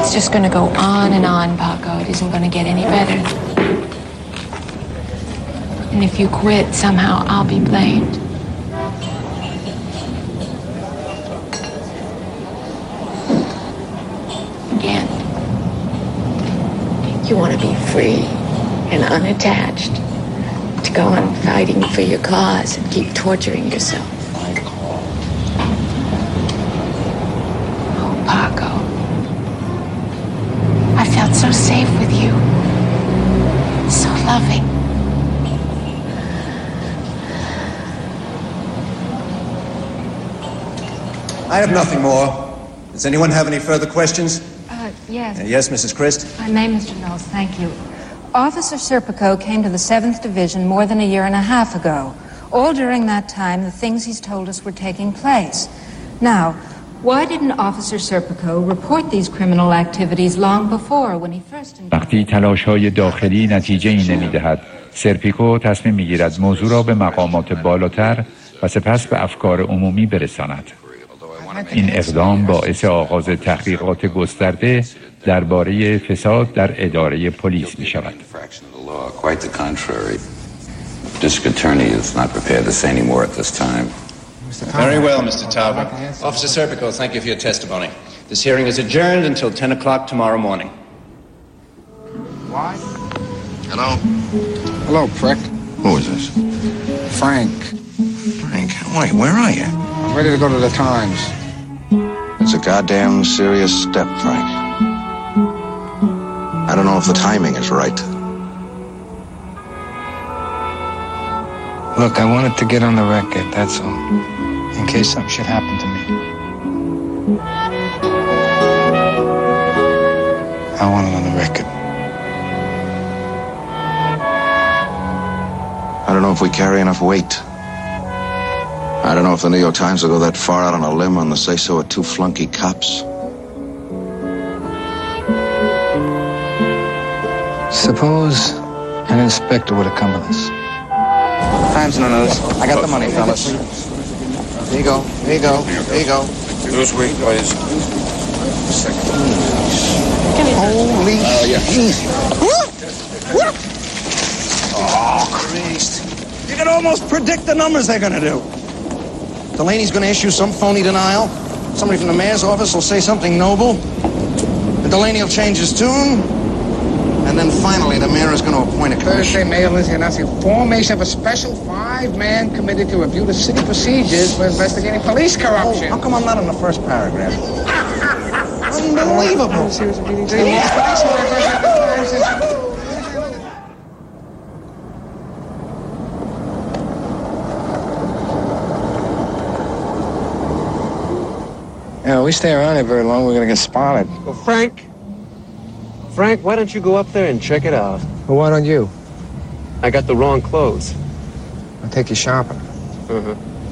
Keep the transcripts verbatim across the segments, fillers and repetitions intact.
It's just going to go on and on, Paco. It isn't going to get any better. And if you quit, somehow I'll be blamed. Again. You want to be free and unattached. To go on fighting for your cause and keep torturing yourself. Oh, Paco. I felt so safe with you. So loving. I have nothing more. Does anyone have any further questions? Uh, yes. Uh, yes, Missus Christ? My name, Mister Knowles, thank you. Officer Serpico came to the seventh Division more than a year and a half ago. All during that time, the things he's told us were taking place. Now, why didn't Officer Serpico report these criminal activities long before when he first... وقتی تلاش‌های داخلی نتیجه ای نمی‌دهد، سرپیکو تصمیم می‌گیرد موضوع را به مقامات بالاتر و سپس به افکار عمومی برساند. این اقدام باعث آغاز تحقیقات گسترده درباره فساد در اداره پلیس می شود. Quite the contrary. District Attorney is not prepared to say any more at this time. Very well, Mister Tauber. Officer Serpico, thank you for your testimony. This hearing is adjourned until ten o'clock tomorrow morning. Why? Hello? Hello, prick. Who is this? Frank. Frank? Wait, where are you? I'm ready to go to the Times. It's a goddamn serious step, Frank. I don't know if the timing is right. Look, I wanted to get on the record, that's all. In case something should happen to me. I want it on the record. I don't know if we carry enough weight. I don't know if the New York Times will go that far out on a limb on the say-so of two flunky cops. Suppose an inspector would have come with us. Times no notice. I got the money, fellas. There you go. There you go. There you go. Newsweek, please. Holy Jesus. Oh, Christ. You can almost predict the numbers they're going to do. Delaney's going to issue some phony denial. Somebody from the mayor's office will say something noble. And Delaney will change his tune. And then finally, the mayor is going to appoint a commission. Thursday, Mayor Lindsay announcing formation of a special five-man committee to review the city procedures for investigating police corruption. Oh, how come I'm not in the first paragraph? Unbelievable. Yeah, we stay around here very long, we're gonna get spotted. Well, Frank, Frank, why don't you go up there and check it out? Well, why don't you? I got the wrong clothes. I'll take you shopping. Uh-huh.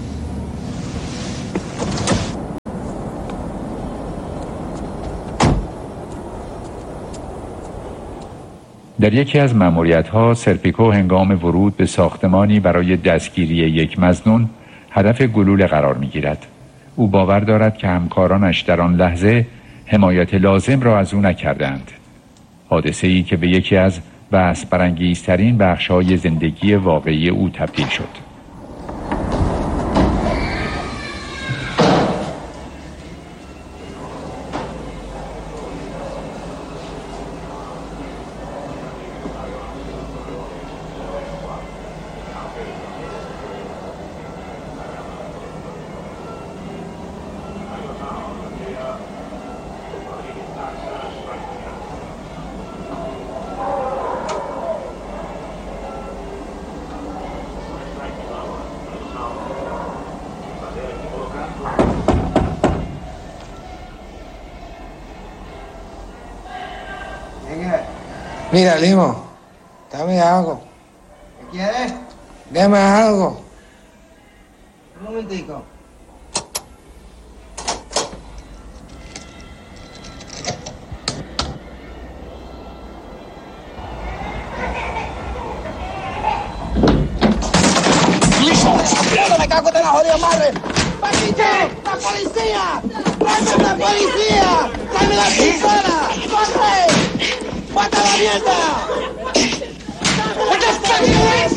در یکی از مأموریت‌ها سرپیکو هنگام ورود به ساختمانی برای دستگیری یک مظنون هدف گلوله قرار می‌گیرد. او باور دارد که همکارانش در آن لحظه حمایت لازم را از او نکردند. حادثه‌ای که به یکی از بحث برانگیزترین بخش‌های زندگی واقعی او تبدیل شد. Mira, Limo, dame algo. ¿Qué quieres? Dame algo. Un momentico. ¡Me cago en la jodida madre! ¡Paquito! ¡La policía! ¡Tráeme la policía! ¡Tráeme la pistola! la mierda! What the fuck are you waiting for?